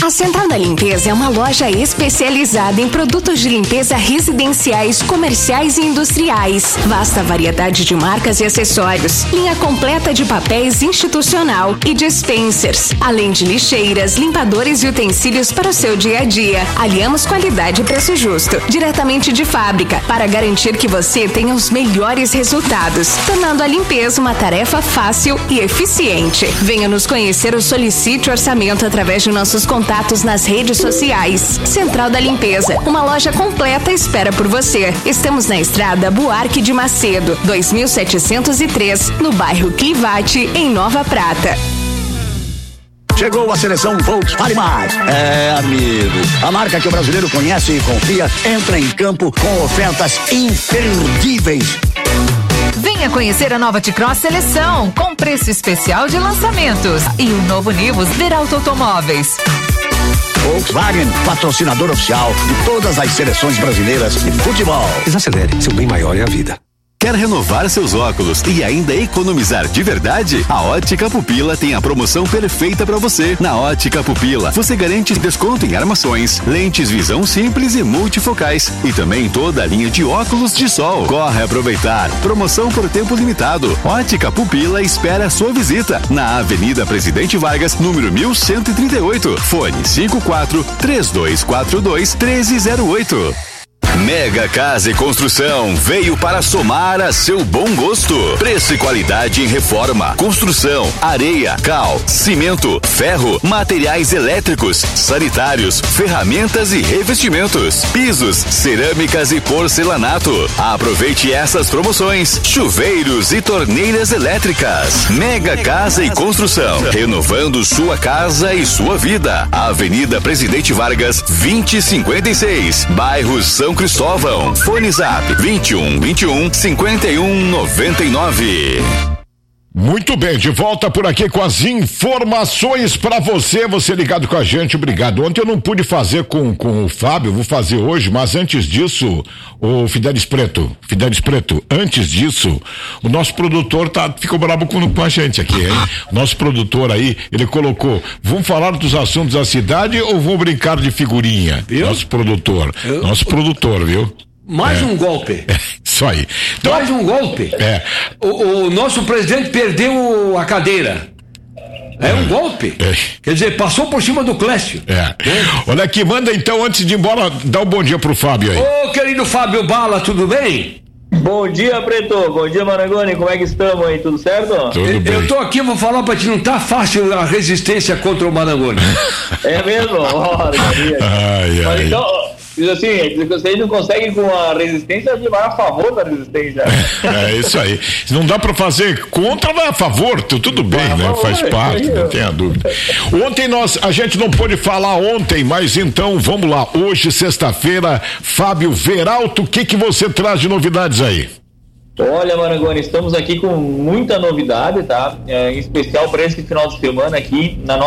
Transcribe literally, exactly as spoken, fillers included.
A Central da Limpeza é uma loja especializada em produtos de limpeza residenciais, comerciais e industriais. Vasta variedade de marcas e acessórios. Linha completa de papéis institucional e dispensers. Além de lixeiras, limpadores e utensílios para o seu dia a dia. Aliamos qualidade e preço justo, diretamente de fábrica, para garantir que você tenha os melhores resultados, tornando a limpeza uma tarefa fácil e eficiente. Venha nos conhecer ou solicite orçamento através de nossos contatos nas redes sociais. Central da Limpeza, uma loja completa espera por você. Estamos na estrada Buarque de Macedo, dois mil setecentos e três, no bairro Clivate, em Nova Prata. Chegou a seleção Volkswagen Mais. É, amigo, a marca que o brasileiro conhece e confia entra em campo com ofertas imperdíveis. Venha conhecer a nova T-Cross Seleção, com preço especial de lançamentos. E o novo Nivus Veralto Automóveis. Volkswagen, patrocinador oficial de todas as seleções brasileiras de futebol. Desacelere, seu bem maior é a vida. Quer renovar seus óculos e ainda economizar de verdade? A Ótica Pupila tem a promoção perfeita para você. Na Ótica Pupila, você garante desconto em armações, lentes visão simples e multifocais e também toda a linha de óculos de sol. Corre aproveitar. Promoção por tempo limitado. Ótica Pupila espera a sua visita na Avenida Presidente Vargas, número mil cento e trinta e oito. Fone cinco quatro, três dois quatro dois, um três zero oito. Mega Casa e Construção veio para somar a seu bom gosto. Preço e qualidade em reforma, construção, areia, cal, cimento, ferro, materiais elétricos, sanitários, ferramentas e revestimentos, pisos, cerâmicas e porcelanato. Aproveite essas promoções. Chuveiros e torneiras elétricas. Mega Casa e Construção, renovando sua casa e sua vida. Avenida Presidente Vargas, vinte e cinquenta e seis, bairro São Cristóvão. Fone Zap vinte e um, vinte e um, cinquenta e um, noventa e nove. Muito bem, de volta por aqui com as informações para você, você ligado com a gente, obrigado. Ontem eu não pude fazer com, com o Fábio, vou fazer hoje, mas antes disso, o Fidelis Preto, Fidelis Preto, antes disso, o nosso produtor tá, ficou bravo com, com a gente aqui, hein? O nosso produtor aí, ele colocou, vamos falar dos assuntos da cidade ou vamos brincar de figurinha? Viu? Nosso produtor, eu... nosso produtor, viu? Mais é. um golpe. É, isso aí. Então, Mais um golpe. É. O, o nosso presidente perdeu a cadeira. É, é um golpe. É. Quer dizer, passou por cima do Clécio. É. é. Olha aqui, manda então, antes de ir embora, dá um bom dia pro Fábio aí. Ô, querido Fábio Bala, tudo bem? Bom dia, Preto. Bom dia, Marangoni. Como é que estamos aí? Tudo certo? Tudo eu, bem. Eu tô aqui, vou falar pra ti, não tá fácil a resistência contra o Marangoni. É mesmo? Olha, ai, Mas ai. então, diz assim, vocês não conseguem com a resistência, vai a favor da resistência. É isso aí. Se não dá pra fazer contra, vai a favor. Tudo bem, né? Favor, faz parte, não tenha dúvida. Ontem nós, a gente não pôde falar ontem, mas então vamos lá. Hoje, sexta-feira, Fábio Veralto, o que que você traz de novidades aí? Olha, Marangoni, estamos aqui com muita novidade, tá? É, em especial para esse final de semana aqui na nossa